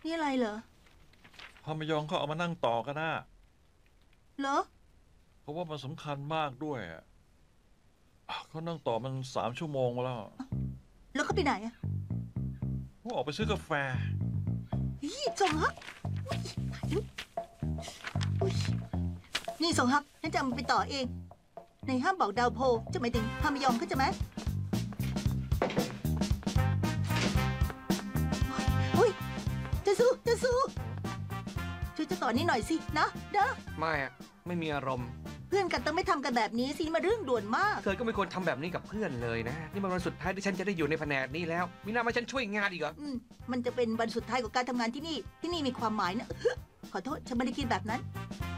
นี่อะไรเหรอพามยองเขาเอามานั่งต่อกันนะเหรอเพราะว่ามันสำคัญมากด้วยอะเขานั่งต่อมัน3 ชั่วโมงแล้วแล้วเขาไปไหนอะเขาออกไปซื้อกาแฟส่งฮักอุ๊ยนี่ส่งฮักฉันจะเอามันไปต่อเองในห้ามบอกดาวโพจะหมายถึงพามยองเข้าใจไหมอุ้ยจะสู้ช่วยจะต่อนี่หน่อยสินะเด้อไม่มีอารมณ์เพื่อนกันต้องไม่ทำกันแบบนี้สิมาเรื่องด่วนมากเธอก็ไม่ควรทำแบบนี้กับเพื่อนเลยนะ นี่มันวันสุดท้ายที่ฉันจะได้อยู่ในแผนกนี้แล้ว มีหน้ามาฉันช่วยงานอีกเหรอมันจะเป็นวันสุดท้ายของการทำงานที่นี่มีความหมายนะขอโทษฉันไม่ได้คิดแบบนั้น